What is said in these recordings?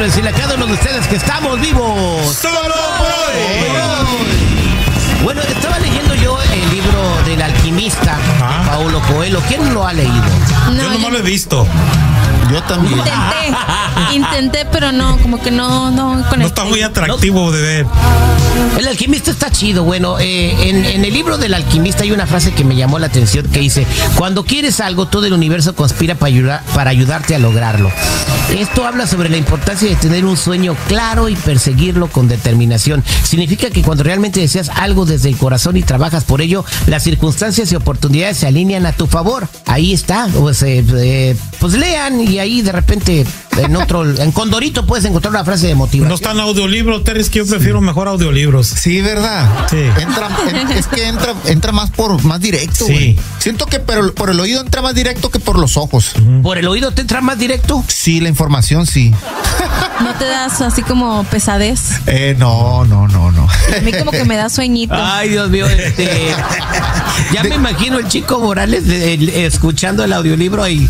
decirle a cada uno de ustedes que estamos vivos. ¡Solo por hoy! Bueno, estaba leyendo yo el libro del alquimista de Paulo Coelho. ¿Quién lo ha leído? Yo nomás lo he visto. Yo también. Intenté, pero no, como que no conecté. No está muy atractivo de ver. El alquimista está chido. Bueno, en el libro del alquimista hay una frase que me llamó la atención que dice: cuando quieres algo, todo el universo conspira para ayudarte a lograrlo. Esto habla sobre la importancia de tener un sueño claro y perseguirlo con determinación. Significa que cuando realmente deseas algo desde el corazón y trabajas por ello, las circunstancias y oportunidades se alinean a tu favor. Ahí está. Pues lean y ahí de repente en Condorito puedes encontrar una frase de motivación. No está en audiolibro, Terry, es que yo prefiero mejor audiolibros. Sí, ¿verdad? Sí. Entra más directo, güey. Sí. Siento que por el oído entra más directo que por los ojos. ¿Por el oído te entra más directo? Sí, la información sí. ¿No te das así como pesadez? No. A mí como que me da sueñito. Ay, Dios mío, ya me imagino el Chico Morales escuchando el audiolibro ahí.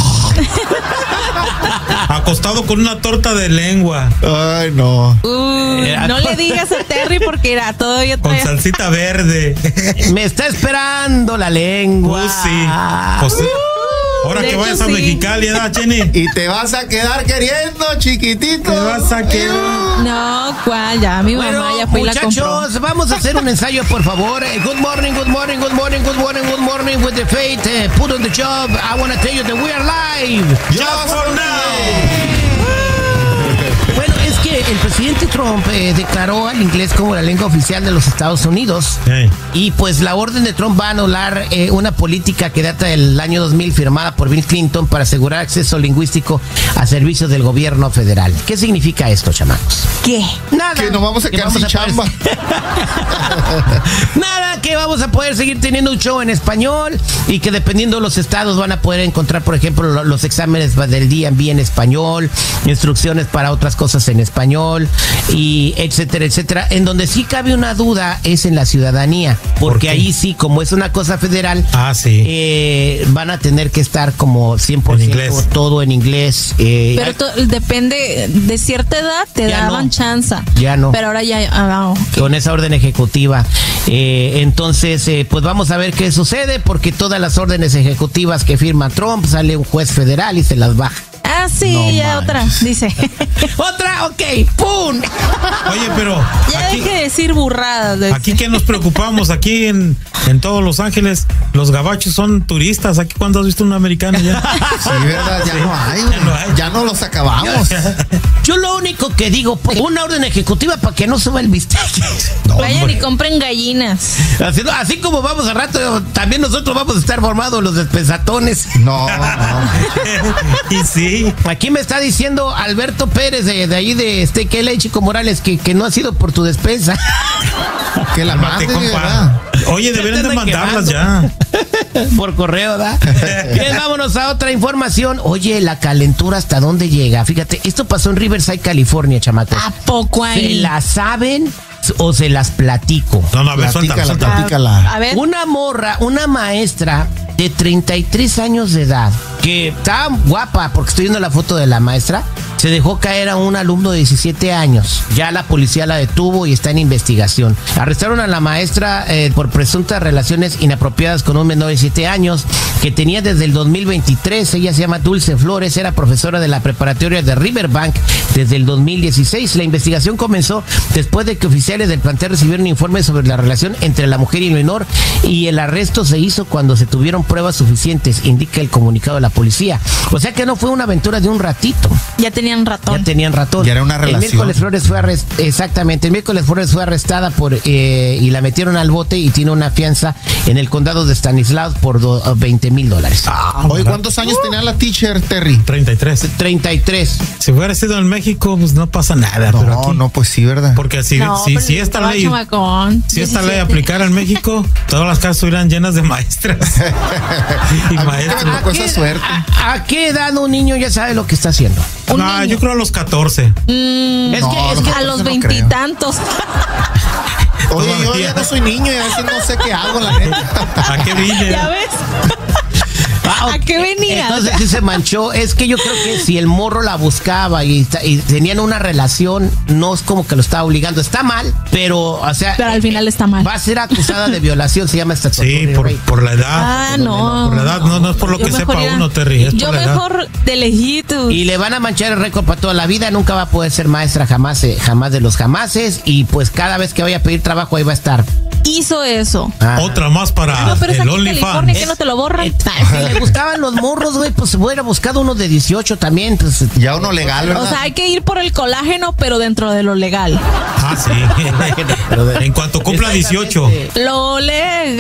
Acostado con una torta de lengua. Ay, no. No le digas a Terry porque era todavía Con salsita verde. Me está esperando la lengua. Sí. Ahora de que hecho, vayas a sí. Mexicali, ¿verdad, Jenny? Y te vas a quedar queriendo, chiquitito. Te vas a quedar. No, ¿cuál? Ya mi mamá ya fue y la compró. Muchachos, vamos a hacer un ensayo, por favor. Good morning with the faith. Put on the job. I want to tell you that we are live. Just for now. Bueno, es que el presidente Trump declaró al inglés como la lengua oficial de los Estados Unidos. Hey. Y pues la orden de Trump va a anular una política que data del año 2000 firmada por Bill Clinton para asegurar acceso lingüístico a servicios del gobierno federal. ¿Qué significa esto, chamacos? ¿Qué? Nada. Que nos vamos a quedar sin chamba. Nada, que vamos a poder seguir teniendo un show en español y que dependiendo de los estados van a poder encontrar, por ejemplo, los exámenes del DMV en español, instrucciones para otras cosas en español y etcétera, etcétera. En donde sí cabe una duda es en la ciudadanía, porque ahí sí, como es una cosa federal, van a tener que estar como 100% todo en inglés. Pero depende de cierta edad, te daban chance. Ya no. Pero ahora ya okay. Con esa orden ejecutiva. Entonces, pues vamos a ver qué sucede, porque todas las órdenes ejecutivas que firma Trump, sale un juez federal y se las baja. Ah, sí, no ya manches. Otra, dice. ¿Otra? Ok, ¡pum! Oye, pero ya deje de decir burradas. Aquí que nos preocupamos, aquí en todos Los Ángeles, los gabachos son turistas. Aquí, ¿cuándo has visto un americano ya? Sí, verdad, ya no hay. Ya no los acabamos. Yo lo único que digo, pues, una orden ejecutiva para que no suba el bistec. Vayan y compren gallinas. Así como vamos a rato, también nosotros vamos a estar formados los despensatones. No. Y sí. Aquí me está diciendo Alberto Pérez de ahí de que él, Chico Morales, que no ha sido por tu despensa. Que la mate, ¿verdad? Oye, deberían de mandarlas ya. Por correo, ¿verdad? Bien, vámonos a otra información. Oye, la calentura ¿hasta dónde llega? Fíjate, esto pasó en Riverside, California, chamacos. ¿A poco ahí? ¿Se la saben o se las platico? No, a ver, platícala. A ver. Una maestra de 33 años de edad, que está guapa, porque estoy viendo la foto de la maestra, se dejó caer a un alumno de 17 años. Ya la policía la detuvo y está en investigación. Arrestaron a la maestra por presuntas relaciones inapropiadas con un menor de 17 años que tenía desde el 2023. Ella se llama Dulce Flores, era profesora de la preparatoria de Riverbank desde el 2016. La investigación comenzó después de que oficiales del plantel recibieron informes sobre la relación entre la mujer y el menor, y el arresto se hizo cuando se tuvieron pruebas suficientes, indica el comunicado de la policía. O sea que no fue una aventura de un ratito. Ya tenían ratón. Ya era una relación. El miércoles Flores fue arrestada y la metieron al bote y tiene una fianza en el condado de Stanislaus por $20,000. Oye, ¿cuántos años tenía la teacher, Terry? 33. Si hubiera sido en México, pues no pasa nada. No, pero aquí, no, pues sí, ¿verdad? porque si esta ley aplicara en México, todas las casas estuvieran llenas de maestras. Y maestros. ¿A qué edad un niño ya sabe lo que está haciendo? Yo creo a los 14. Es que a los 20 y tantos. Oye, yo ya no soy niño y a veces no sé qué hago, la neta. ¿A qué vine? ¿Ya ves? ¿A qué venía? Entonces sí se manchó. Es que yo creo que si el morro la buscaba y tenían una relación, no es como que lo estaba obligando. Está mal, pero, o sea. Pero al final está mal. Va a ser acusada de violación, se llama esta. Sí, por la edad. No. Por la edad, no es por lo que sepa uno, Terry. Yo mejor de lejitos. Y le van a manchar el récord para toda la vida. Nunca va a poder ser maestra jamás de los jamases. Y pues cada vez que vaya a pedir trabajo ahí va a estar. Hizo eso. Otra más para pero el OnlyFans. ¿Que no te lo borran? Si le gustaban los morros, güey, pues se hubiera buscado uno de 18 también. Pues, ya uno legal, ¿verdad? O sea, hay que ir por el colágeno, pero dentro de lo legal. Sí. En cuanto cumpla 18. Lo legal.